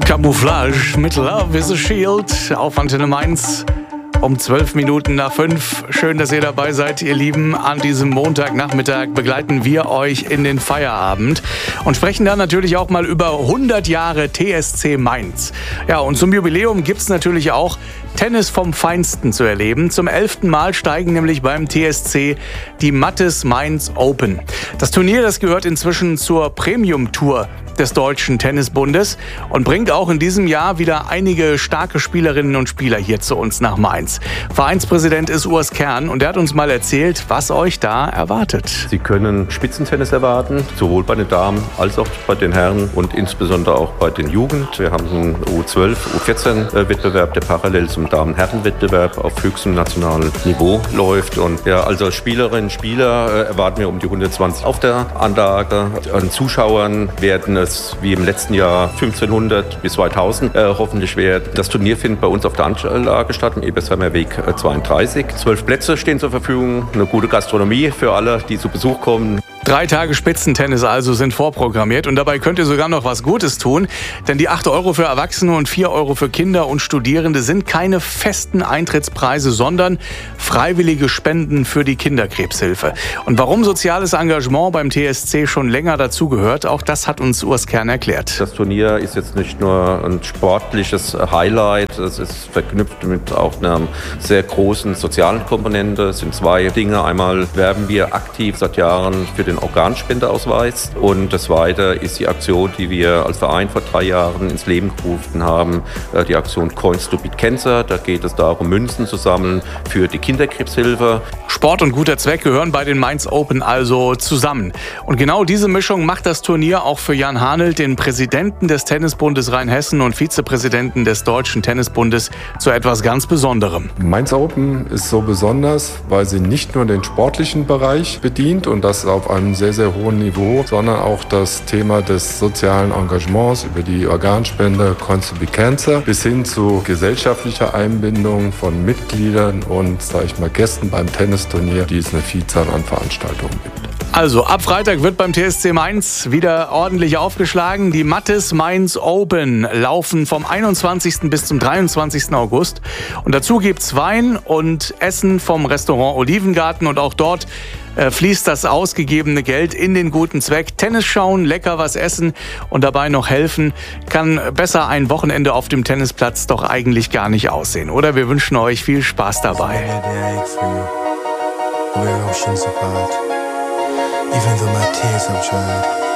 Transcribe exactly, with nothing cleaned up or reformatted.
Camouflage mit Love is a Shield auf Antenne Mainz um zwölf Minuten nach fünf. Schön, dass ihr dabei seid, ihr Lieben. An diesem Montagnachmittag begleiten wir euch in den Feierabend und sprechen dann natürlich auch mal über hundert Jahre T S C Mainz. Ja, und zum Jubiläum gibt es natürlich auch Tennis vom Feinsten zu erleben. Zum elften Mal steigen nämlich beim T S C die Mattes Mainz Open. Das Turnier, das gehört inzwischen zur Premium-Tour des Deutschen Tennisbundes und bringt auch in diesem Jahr wieder einige starke Spielerinnen und Spieler hier zu uns nach Mainz. Vereinspräsident ist Urs Kern und er hat uns mal erzählt, was euch da erwartet. Sie können Spitzentennis erwarten, sowohl bei den Damen als auch bei den Herren und insbesondere auch bei den Jugend. Wir haben einen U zwölf, U vierzehn Wettbewerb, der parallel zum Damen-Herren-Wettbewerb auf höchstem nationalen Niveau läuft. Und ja, also als Spielerinnen und Spieler erwarten wir um die hundertzwanzig auf der Anlage. An Zuschauern werden es wie im letzten Jahr fünfzehnhundert bis zweitausend äh, hoffentlich werden. Das Turnier findet bei uns auf der Anlage statt, im Ebersheimer Weg zweiunddreißig. Zwölf Plätze stehen zur Verfügung, eine gute Gastronomie für alle, die zu Besuch kommen. Drei Tage Spitzentennis also sind vorprogrammiert und dabei könnt ihr sogar noch was Gutes tun, denn die acht Euro für Erwachsene und vier Euro für Kinder und Studierende sind keine festen Eintrittspreise, sondern freiwillige Spenden für die Kinderkrebshilfe. Und warum soziales Engagement beim T S C schon länger dazugehört, auch das hat uns Urs Kern erklärt. Das Turnier ist jetzt nicht nur ein sportliches Highlight, es ist verknüpft mit auch einer sehr großen sozialen Komponente. Es sind zwei Dinge. Einmal werben wir aktiv seit Jahren für den Organspendeausweis und das Zweite ist die Aktion, die wir als Verein vor drei Jahren ins Leben gerufen haben, die Aktion Coins to Beat Cancer. Da geht es darum, Münzen zu sammeln für die Kinderkrebshilfe. Sport und guter Zweck gehören bei den Mainz Open also zusammen. Und genau diese Mischung macht das Turnier auch für Jan Hanelt, den Präsidenten des Tennisbundes Rheinhessen und Vizepräsidenten des Deutschen Tennisbundes, zu etwas ganz Besonderem. Mainz Open ist so besonders, weil sie nicht nur den sportlichen Bereich bedient und das auf einem sehr, sehr hohen Niveau, sondern auch das Thema des sozialen Engagements über die Organspende Coins to Beat Cancer bis hin zu gesellschaftlicher Einbindung von Mitgliedern und, sage ich mal, Gästen beim Tennisturnier, die es eine Vielzahl an Veranstaltungen gibt. Also, ab Freitag wird beim T S C Mainz wieder ordentlich aufgeschlagen. Die Mattes Mainz Open laufen vom einundzwanzigsten bis zum dreiundzwanzigsten August. Und dazu gibt's Wein und Essen vom Restaurant Olivengarten. Und auch dort äh, fließt das ausgegebene Geld in den guten Zweck. Tennis schauen, lecker was essen und dabei noch helfen. Kann besser ein Wochenende auf dem Tennisplatz doch eigentlich gar nicht aussehen. Oder wir wünschen euch viel Spaß dabei. Even though my tears have dried